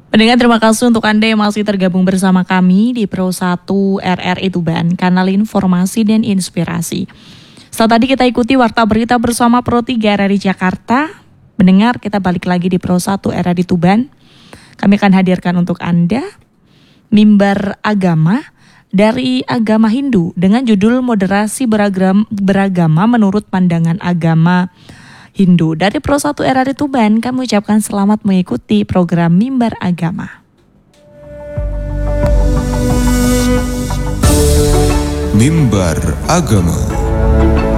Pendengar, terima kasih untuk Anda yang masih tergabung bersama kami di Pro 1 RRI Tuban, kanal informasi dan inspirasi. Setelah tadi kita ikuti Warta Berita bersama Pro 3 RRI Jakarta. Mendengar, kita balik lagi di Pro 1 RRI Tuban. Kami akan hadirkan untuk Anda mimbar agama dari agama Hindu dengan judul Moderasi Beragama Menurut Pandangan Agama Hindu. Dari Pro 1 RRI Tuban, kami ucapkan selamat mengikuti program Mimbar Agama. Mimbar Agama.